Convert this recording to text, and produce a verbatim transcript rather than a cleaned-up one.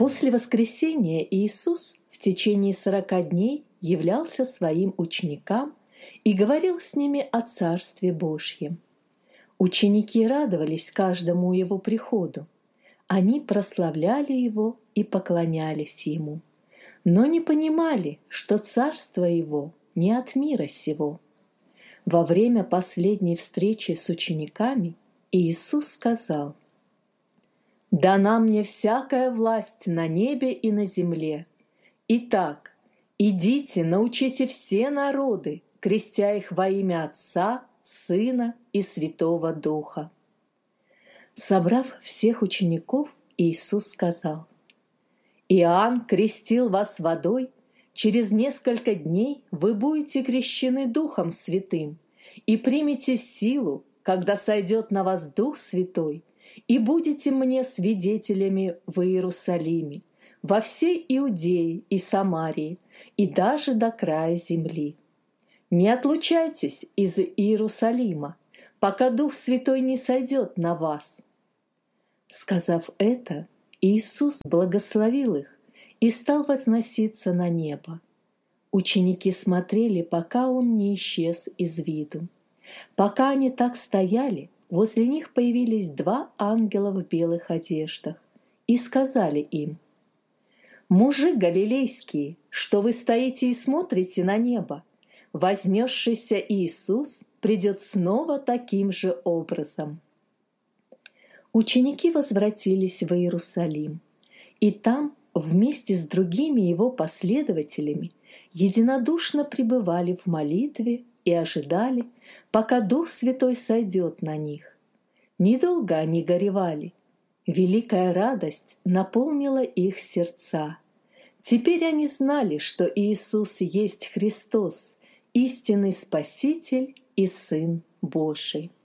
После воскресения Иисус в течение сорока дней являлся своим ученикам и говорил с ними о Царстве Божьем. Ученики радовались каждому его приходу. Они прославляли его и поклонялись ему, но не понимали, что Царство его не от мира сего. Во время последней встречи с учениками Иисус сказал: «Дана мне всякая власть на небе и на земле. Итак, идите, научите все народы, крестя их во имя Отца, Сына и Святого Духа». Собрав всех учеников, Иисус сказал: «Иоанн крестил вас водой, через несколько дней вы будете крещены Духом Святым и примете силу, когда сойдет на вас Дух Святой, и будете мне свидетелями в Иерусалиме, во всей Иудее и Самарии, и даже до края земли. Не отлучайтесь из Иерусалима, пока Дух Святой не сойдет на вас». Сказав это, Иисус благословил их и стал возноситься на небо. Ученики смотрели, пока Он не исчез из виду. Пока они так стояли, возле них появились два ангела в белых одеждах и сказали им: «Мужи галилейские, что вы стоите и смотрите на небо? Вознесшийся Иисус придет снова таким же образом». Ученики возвратились в Иерусалим, и там вместе с другими его последователями единодушно пребывали в молитве и ожидали, пока Дух Святой сойдет на них. Недолго они горевали. Великая радость наполнила их сердца. Теперь они знали, что Иисус есть Христос, истинный Спаситель и Сын Божий.